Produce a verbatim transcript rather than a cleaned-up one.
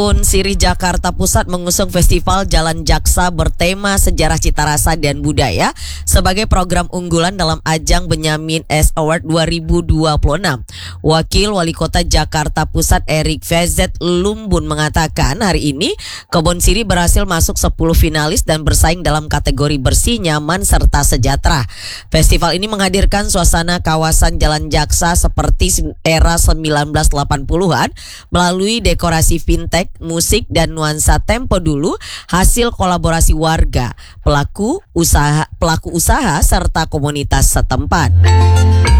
Kebun Sirih Jakarta Pusat mengusung festival Jalan Jaksa bertema sejarah cita rasa dan budaya sebagai program unggulan dalam ajang Benyamin S Award dua ribu dua puluh enam. Wakil Wali Kota Jakarta Pusat Erik Vezet Lumbun mengatakan hari ini Kebun Sirih berhasil masuk sepuluh finalis dan bersaing dalam kategori bersih, nyaman, serta sejahtera. Festival ini menghadirkan suasana kawasan Jalan Jaksa seperti era sembilan belas delapan puluhan melalui dekorasi fintech, musik, dan nuansa tempo dulu, hasil kolaborasi warga, pelaku usaha, pelaku usaha serta komunitas setempat.